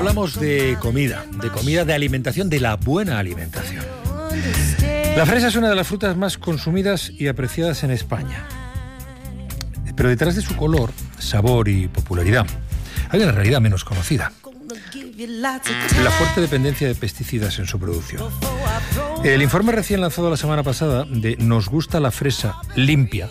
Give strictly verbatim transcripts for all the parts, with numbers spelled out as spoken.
hablamos de comida, de comida, de alimentación, de la buena alimentación. La fresa es una de las frutas más consumidas y apreciadas en España. Pero detrás de su color, sabor y popularidad, hay una realidad menos conocida: la fuerte dependencia de pesticidas en su producción. El informe recién lanzado la semana pasada de Nos gusta la fresa limpia,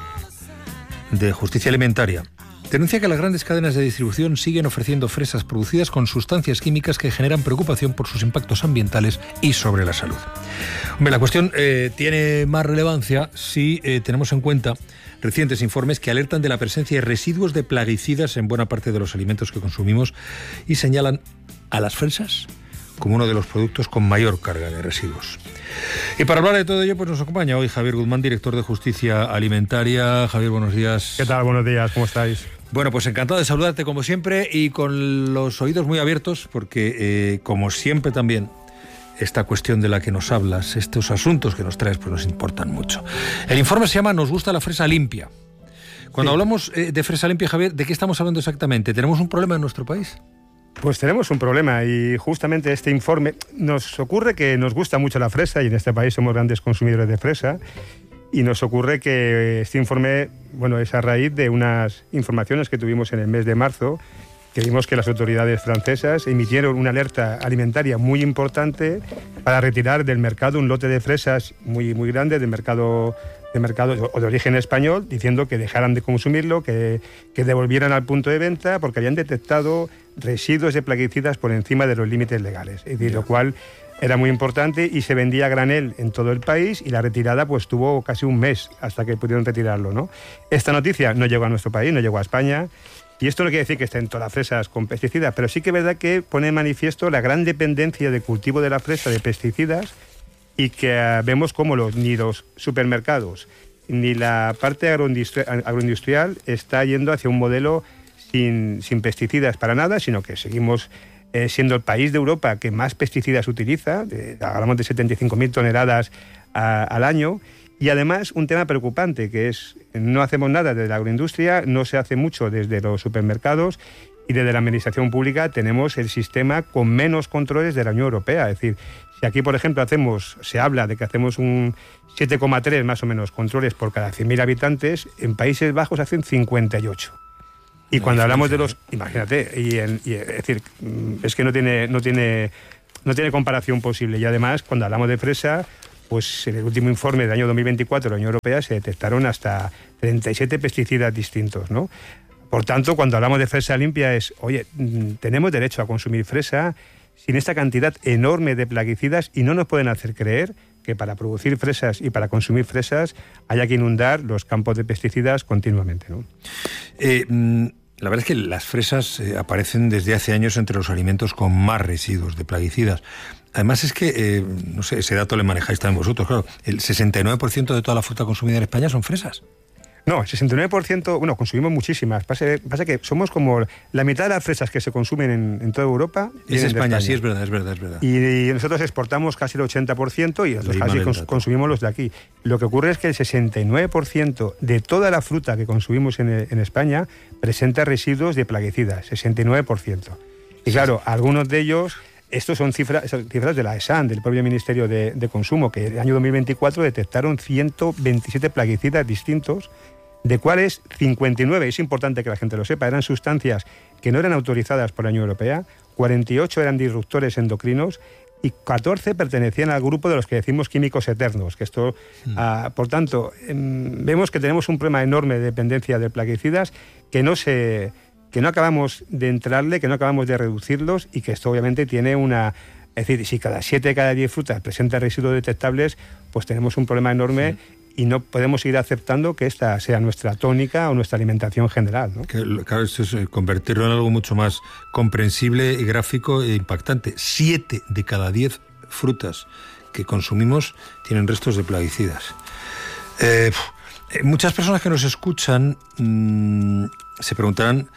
de Justicia Alimentaria, denuncia que las grandes cadenas de distribución siguen ofreciendo fresas producidas con sustancias químicas que generan preocupación por sus impactos ambientales y sobre la salud. Hombre, la cuestión eh, tiene más relevancia si eh, tenemos en cuenta recientes informes que alertan de la presencia de residuos de plaguicidas en buena parte de los alimentos que consumimos y señalan a las fresas como uno de los productos con mayor carga de residuos. Y para hablar de todo ello, pues nos acompaña hoy Javier Guzmán, director de Justicia Alimentaria. Javier, buenos días. ¿Qué tal? Buenos días, ¿cómo estáis? Bueno, pues encantado de saludarte como siempre y con los oídos muy abiertos porque, eh, como siempre también, esta cuestión de la que nos hablas, estos asuntos que nos traes, pues nos importan mucho. El informe se llama Nos gusta la fresa limpia. Cuando sí. hablamos eh, de fresa limpia, Javier, ¿de qué estamos hablando exactamente? ¿Tenemos un problema en nuestro país? Pues tenemos un problema y justamente este informe nos ocurre que nos gusta mucho la fresa y en este país somos grandes consumidores de fresa. Y nos ocurre que este informe, bueno, es a raíz de unas informaciones que tuvimos en el mes de marzo, que vimos que las autoridades francesas emitieron una alerta alimentaria muy importante para retirar del mercado un lote de fresas muy, muy grande del mercado, de mercado o de origen español, diciendo que dejaran de consumirlo, que, que devolvieran al punto de venta, porque habían detectado residuos de plaguicidas por encima de los límites legales. Es decir, lo cual era muy importante y se vendía a granel en todo el país y la retirada pues tuvo casi un mes hasta que pudieron retirarlo, ¿no? Esta noticia no llegó a nuestro país, no llegó a España y esto no quiere decir que estén todas las fresas con pesticidas, pero sí que es verdad que pone en manifiesto la gran dependencia de cultivo de la fresa de pesticidas y que uh, vemos como los, ni los supermercados ni la parte agroindustrial, agroindustrial está yendo hacia un modelo sin, sin pesticidas para nada, sino que seguimos Eh, siendo el país de Europa que más pesticidas utiliza, de, hablamos de setenta y cinco mil toneladas a, al año, y además un tema preocupante que es, no hacemos nada desde la agroindustria, no se hace mucho desde los supermercados y desde la administración pública tenemos el sistema con menos controles de la Unión Europea. Es decir, si aquí por ejemplo hacemos, se habla de que hacemos un siete coma tres más o menos controles por cada cien mil habitantes, en Países Bajos hacen cincuenta y ocho. Y cuando hablamos de los, imagínate, y, en, y es decir, es que no tiene, no tiene, no tiene comparación posible. Y además, cuando hablamos de fresa, pues en el último informe del año dos mil veinticuatro de la Unión Europea se detectaron hasta treinta y siete pesticidas distintos, ¿no? Por tanto, cuando hablamos de fresa limpia es, oye, tenemos derecho a consumir fresa sin esta cantidad enorme de plaguicidas y no nos pueden hacer creer que para producir fresas y para consumir fresas haya que inundar los campos de pesticidas continuamente, ¿no? Eh, la verdad es que las fresas eh, aparecen desde hace años entre los alimentos con más residuos de plaguicidas. Además es que, eh, no sé, ese dato le manejáis también vosotros, claro, el sesenta y nueve por ciento de toda la fruta consumida en España son fresas. No, el sesenta y nueve por ciento, bueno, consumimos muchísimas. Pasa, pasa que somos como la mitad de las fresas que se consumen en, en toda Europa. Es España, España, sí, es verdad, es verdad, es verdad. Y, y nosotros exportamos casi el ochenta por ciento y nosotros casi cons, consumimos los de aquí. Lo que ocurre es que el sesenta y nueve por ciento de toda la fruta que consumimos en, en España presenta residuos de plaguicidas, sesenta y nueve por ciento. Y claro, algunos de ellos, estos son cifras, cifras de la ESAN, del propio Ministerio de, de Consumo, que en el año dos mil veinticuatro detectaron ciento veintisiete plaguicidas distintos, de cuales cincuenta y nueve, es importante que la gente lo sepa, eran sustancias que no eran autorizadas por la Unión Europea, cuarenta y ocho eran disruptores endocrinos y catorce pertenecían al grupo de los que decimos químicos eternos. Que esto, mm. uh, por tanto, eh, vemos que tenemos un problema enorme de dependencia de plaguicidas que no, se, que no acabamos de entrarle, que no acabamos de reducirlos y que esto obviamente tiene una... Es decir, si cada siete de cada diez frutas presenta residuos detectables, pues tenemos un problema enorme. Sí. Y no podemos seguir aceptando que esta sea nuestra tónica o nuestra alimentación general, ¿no? Claro, esto es convertirlo en algo mucho más comprensible, y gráfico e impactante. Siete de cada diez frutas que consumimos tienen restos de plaguicidas. Eh, muchas personas que nos escuchan mmm, se preguntarán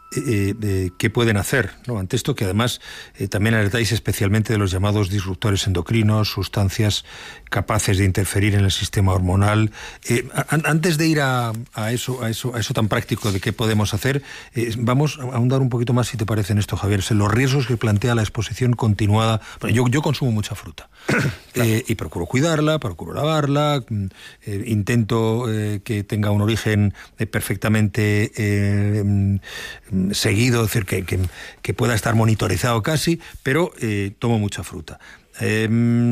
eh, eh, qué pueden hacer, ¿no? Ante esto, que además eh, también alertáis especialmente de los llamados disruptores endocrinos, sustancias capaces de interferir en el sistema hormonal. Eh, a, antes de ir a, a, eso, a, eso, a eso tan práctico de qué podemos hacer, eh, vamos a ahondar un poquito más, si te parece, en esto, Javier, en los riesgos que plantea la exposición continuada. Bueno, yo, yo consumo mucha fruta. Claro. Eh, y procuro cuidarla, procuro lavarla, eh, intento eh, que tenga un origen eh, perfectamente eh, seguido, es decir, que, que, que pueda estar monitorizado casi, pero eh, tomo mucha fruta. Eh,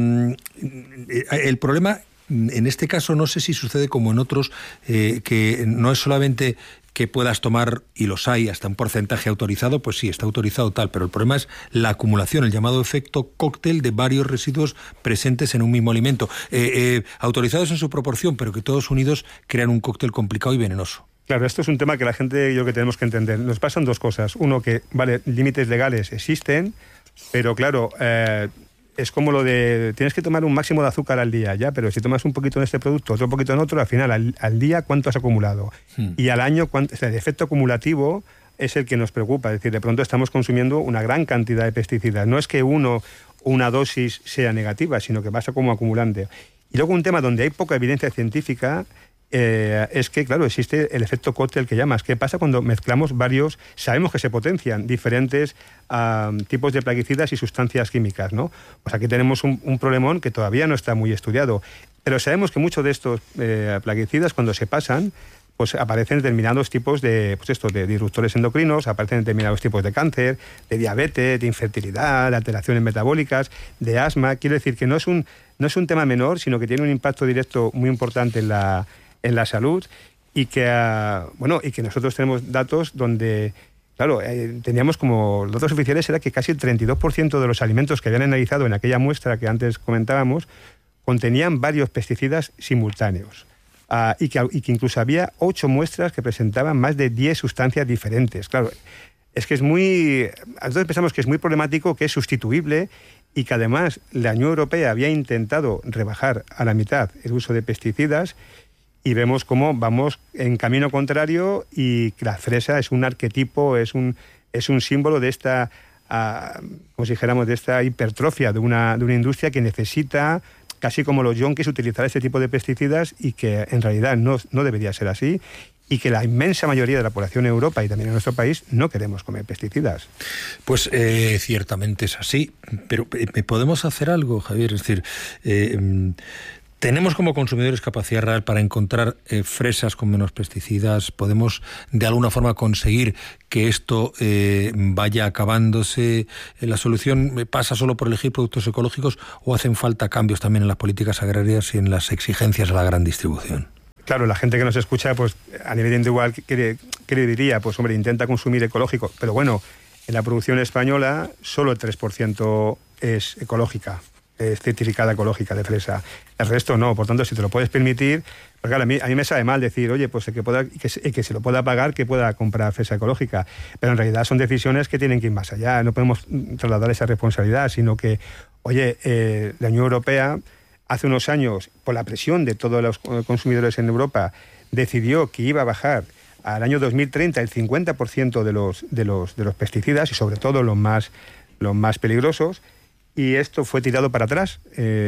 el problema, en este caso, no sé si sucede como en otros, eh, que no es solamente que puedas tomar, y los hay, hasta un porcentaje autorizado, pues sí, está autorizado tal, pero el problema es la acumulación, el llamado efecto cóctel de varios residuos presentes en un mismo alimento, eh, eh, autorizados en su proporción, pero que todos unidos crean un cóctel complicado y venenoso. Claro, esto es un tema que la gente, yo creo que tenemos que entender. Nos pasan dos cosas. Uno, que, vale, límites legales existen, pero claro, eh, es como lo de, tienes que tomar un máximo de azúcar al día, ya, pero si tomas un poquito en este producto, otro poquito en otro, al final, al, al día, ¿cuánto has acumulado? Hmm. Y al año, ¿cuánto? O sea, el efecto acumulativo es el que nos preocupa. Es decir, de pronto estamos consumiendo una gran cantidad de pesticidas. No es que uno, una dosis sea negativa, sino que pasa como acumulante. Y luego un tema donde hay poca evidencia científica, Eh, es que, claro, existe el efecto cóctel que llamas. ¿Qué pasa cuando mezclamos varios? Sabemos que se potencian diferentes uh, tipos de plaguicidas y sustancias químicas, ¿no? Pues aquí tenemos un, un problemón que todavía no está muy estudiado. Pero sabemos que muchos de estos eh, plaguicidas, cuando se pasan, pues aparecen determinados tipos de, pues esto, de disruptores endocrinos, aparecen determinados tipos de cáncer, de diabetes, de infertilidad, de alteraciones metabólicas, de asma. Quiero decir que no es un, no es un tema menor, sino que tiene un impacto directo muy importante en la en la salud, y que, uh, bueno, y que nosotros tenemos datos donde, claro, eh, teníamos como, los datos oficiales era que casi el treinta y dos por ciento de los alimentos que habían analizado en aquella muestra que antes comentábamos contenían varios pesticidas simultáneos. Uh, y, que, y que incluso había ocho muestras que presentaban más de diez sustancias diferentes. Claro, es que es muy... Entonces pensamos que es muy problemático, que es sustituible, y que además la Unión Europea había intentado rebajar a la mitad el uso de pesticidas, y vemos cómo vamos en camino contrario, y la fresa es un arquetipo, es un, es un símbolo de esta, uh, como si dijéramos, de esta hipertrofia de una, de una industria que necesita, casi como los yonkis, utilizar este tipo de pesticidas, y que en realidad no, no debería ser así, y que la inmensa mayoría de la población en Europa y también en nuestro país no queremos comer pesticidas. Pues eh, ciertamente es así, pero eh, ¿podemos hacer algo, Javier? Es decir, eh, ¿tenemos como consumidores capacidad real para encontrar eh, fresas con menos pesticidas? ¿Podemos de alguna forma conseguir que esto eh, vaya acabándose? ¿La solución pasa solo por elegir productos ecológicos, o hacen falta cambios también en las políticas agrarias y en las exigencias a la gran distribución? Claro, la gente que nos escucha, pues a nivel individual, ¿qué, qué le diría? Pues hombre, intenta consumir ecológico. Pero bueno, en la producción española solo el tres por ciento es ecológica, es certificada ecológica de fresa. El resto no. Por tanto, si te lo puedes permitir, porque claro, a mí, a mí me sabe mal decir, oye, pues el que, pueda, que, el que se lo pueda pagar, que pueda comprar fresa ecológica. Pero en realidad son decisiones que tienen que ir más allá. No podemos trasladar esa responsabilidad, sino que, oye, eh, la Unión Europea hace unos años, por la presión de todos los consumidores en Europa, decidió que iba a bajar al año dos mil treinta el cincuenta por ciento de los, de los, de los pesticidas, y sobre todo los más, los más peligrosos, y esto fue tirado para atrás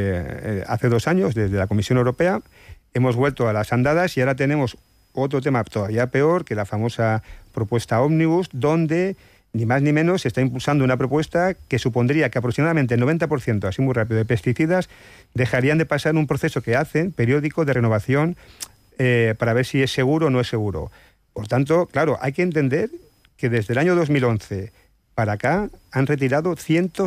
eh, hace dos años desde la Comisión Europea. Hemos vuelto a las andadas y ahora tenemos otro tema todavía peor, que la famosa propuesta Omnibus, donde ni más ni menos se está impulsando una propuesta que supondría que aproximadamente el noventa por ciento, así muy rápido, de pesticidas dejarían de pasar un proceso que hacen periódico de renovación eh, para ver si es seguro o no es seguro. Por tanto, claro, hay que entender que desde el año dos mil once para acá han retirado ciento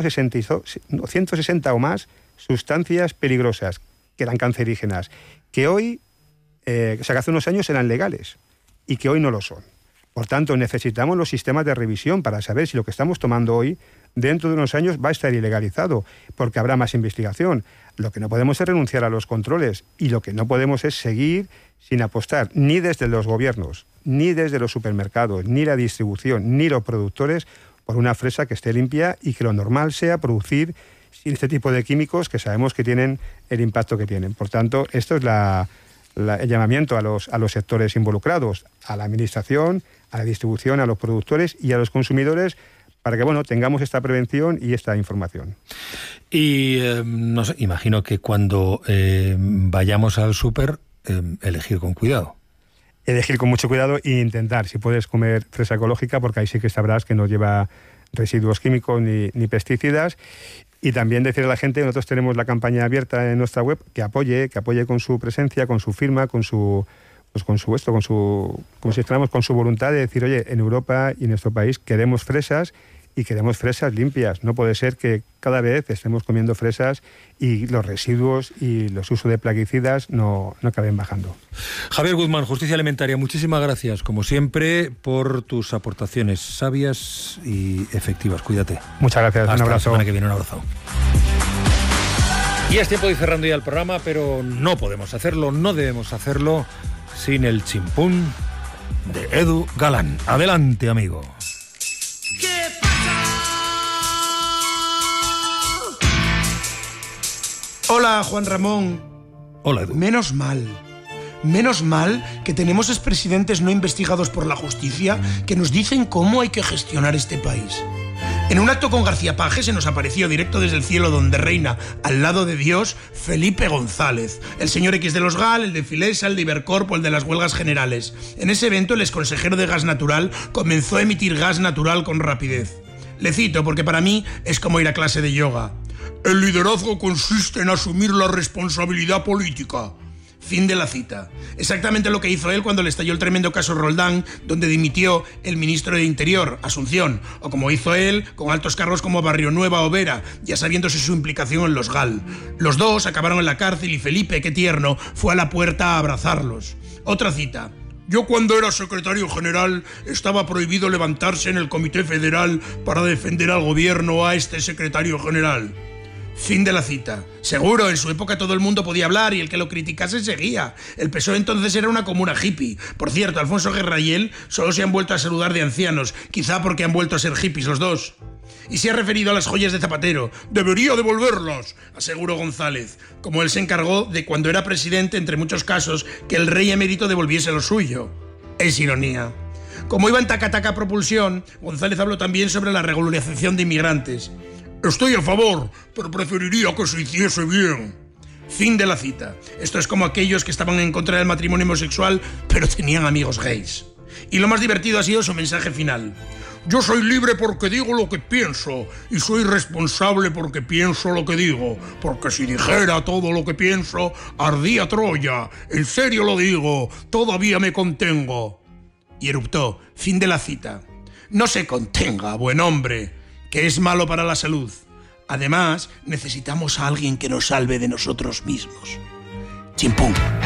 sesenta o más sustancias peligrosas, que eran cancerígenas, que hoy, eh, o sea, que hace unos años eran legales y que hoy no lo son. Por tanto, necesitamos los sistemas de revisión para saber si lo que estamos tomando hoy, dentro de unos años, va a estar ilegalizado, porque habrá más investigación. Lo que no podemos es renunciar a los controles, y lo que no podemos es seguir sin apostar, ni desde los gobiernos, ni desde los supermercados, ni la distribución, ni los productores, por una fresa que esté limpia, y que lo normal sea producir sin este tipo de químicos que sabemos que tienen el impacto que tienen. Por tanto, esto es la... La, el llamamiento a los, a los sectores involucrados, a la Administración, a la distribución, a los productores y a los consumidores, para que bueno, tengamos esta prevención y esta información. Y eh, no sé, imagino que cuando eh, vayamos al súper, eh, elegir con cuidado. Elegir con mucho cuidado e intentar, si puedes, comer fresa ecológica, porque ahí sí que sabrás que no lleva residuos químicos ni, ni pesticidas. Y también decir a la gente, nosotros tenemos la campaña abierta en nuestra web, que apoye, que apoye con su presencia, con su firma, con su... Pues con su esto, con su, como si estamos con su voluntad de decir, oye, en Europa y en nuestro país queremos fresas y queremos fresas limpias. No puede ser que cada vez estemos comiendo fresas y los residuos y los usos de plaguicidas no, no acaben bajando. Javier Guzmán, Justicia Alimentaria, muchísimas gracias, como siempre, por tus aportaciones sabias y efectivas. Cuídate. Muchas gracias. Hasta un abrazo. la semana que viene, un abrazo. Y es tiempo de ir cerrando ya el programa, pero no podemos hacerlo, no debemos hacerlo sin el chimpún de Edu Galán. Adelante, amigo. ¿Qué pasa? Hola, Juan Ramón. Hola, Edu. Menos mal. Menos mal que tenemos expresidentes no investigados por la justicia que nos dicen cómo hay que gestionar este país. En un acto con García Paje se nos apareció directo desde el cielo donde reina, al lado de Dios, Felipe González, el señor X de los G A L, el de Filesa, el de Ibercorp o el de las huelgas generales. En ese evento el exconsejero de Gas Natural comenzó a emitir gas natural con rapidez. Le cito porque para mí es como ir a clase de yoga. El liderazgo consiste en asumir la responsabilidad política. Fin de la cita. Exactamente lo que hizo él cuando le estalló el tremendo caso Roldán, donde dimitió el ministro de Interior, Asunción, o como hizo él con altos cargos como Barrionueva o Vera, ya sabiéndose su implicación en los G A L. Los dos acabaron en la cárcel y Felipe, qué tierno, fue a la puerta a abrazarlos. Otra cita. Yo cuando era secretario general estaba prohibido levantarse en el Comité Federal para defender al gobierno o a este secretario general. Fin de la cita. Seguro, en su época todo el mundo podía hablar y el que lo criticase seguía. El P S O E entonces era una comuna hippie. Por cierto, Alfonso Guerra y él solo se han vuelto a saludar de ancianos, quizá porque han vuelto a ser hippies los dos. Y se ha referido a las joyas de Zapatero. Debería devolverlas, aseguró González, como él se encargó de cuando era presidente, entre muchos casos, que el rey emérito devolviese lo suyo. Es ironía. Como iba en taca-taca propulsión, González habló también sobre la regularización de inmigrantes. Estoy a favor, pero preferiría que se hiciese bien. Fin de la cita. Esto es como aquellos que estaban en contra del matrimonio homosexual, pero tenían amigos gays. Y lo más divertido ha sido su mensaje final. Yo soy libre porque digo lo que pienso, y soy responsable porque pienso lo que digo, porque si dijera todo lo que pienso, ardía Troya. En serio lo digo, todavía me contengo. Y eruptó. Fin de la cita. No se contenga, buen hombre, que es malo para la salud. Además, necesitamos a alguien que nos salve de nosotros mismos. Chimpún.